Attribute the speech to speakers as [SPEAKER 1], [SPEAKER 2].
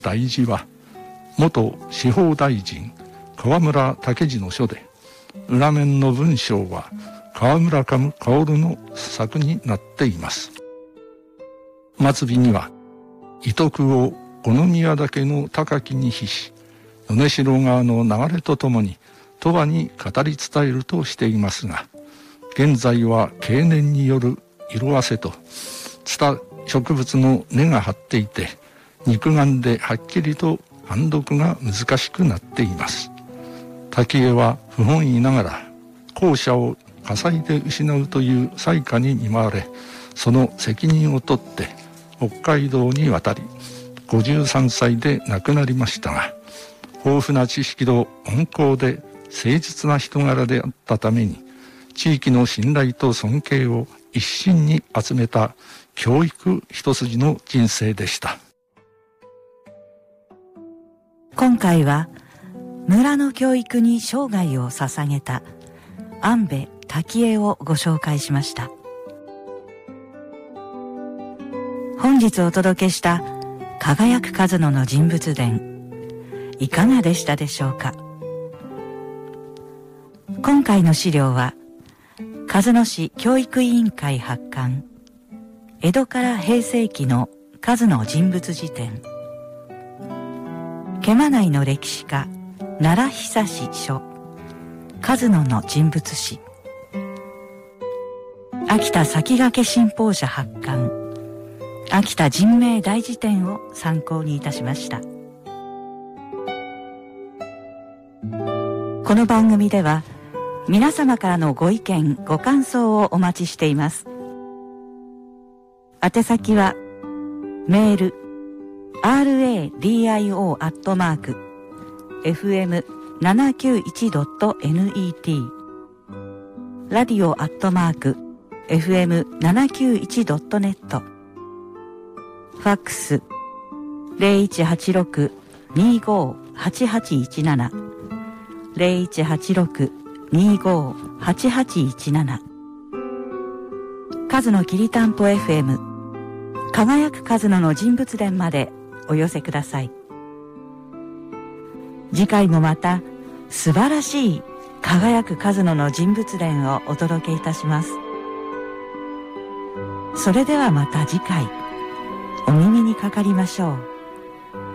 [SPEAKER 1] 大事は元司法大臣河村武次の書で、裏面の文章は河村薫の作になっています。末尾には、遺徳を五宮岳の高きに比し、米代川の流れとともに鳥羽に語り伝えるとしていますが、現在は経年による色あせとツタ植物の根が張っていて、肉眼ではっきりと判読が難しくなっています。滝江は不本意ながら校舎を火災で失うという災禍に見舞われ、その責任を取って北海道に渡り、53歳で亡くなりましたが、豊富な知識と温厚で誠実な人柄であったために、地域の信頼と尊敬を一身に集めた教育一筋の人生でした。
[SPEAKER 2] 今回は村の教育に生涯を捧げた安部滝江をご紹介しました。本日お届けした輝く和野の人物伝、いかがでしたでしょうか。今回の資料は和野市教育委員会発刊、江戸から平成期の和野人物辞典、毛馬内の歴史家奈良久志書和野の人物史、秋田先駆新報社発刊秋田人名大辞典を参考にいたしました。この番組では皆様からのご意見ご感想をお待ちしています。宛先はメールradio@fm791.net、 radio@fm791.net、 ファックス 0186-25-8817 0186-25-8817、 和野きりたんぽ FM 輝く和野の人物伝までお寄せください。次回もまた素晴らしい輝く和野の人物伝をお届けいたします。それではまた次回お耳にかかりましょう。